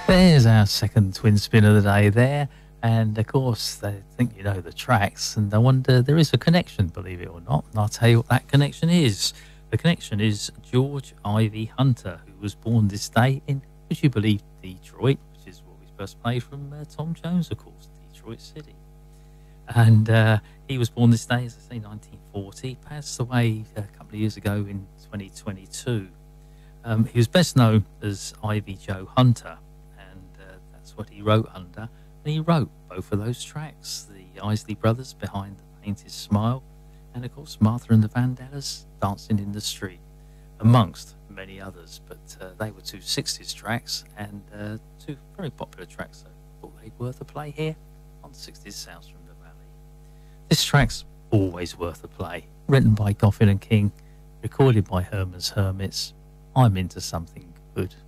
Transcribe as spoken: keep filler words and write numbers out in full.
There's our second twin spin of the day there. And of course, they think you know the tracks, and I wonder, there is a connection, believe it or not. And I'll tell you what that connection is. The connection is George Ivy Hunter, who was born this day in, would you believe, Detroit, which is what we first played from uh, Tom Jones, of course, Detroit City. And uh, he was born this day, as I say, nineteen forty, passed away a couple of years ago in twenty twenty-two. Um, he was best known as Ivy Joe Hunter, and uh, that's what he wrote under. And he wrote both of those tracks, the Isley Brothers, Behind the Painted Smile, and of course Martha and the Vandellas, Dancing in the Street, amongst many others. But uh, they were two sixties tracks, and uh, two very popular tracks, so I thought they'd worth a play here on sixties Sounds from the Valley. This track's always worth a play. Written by Goffin and King, recorded by Herman's Hermits. I'm into something good.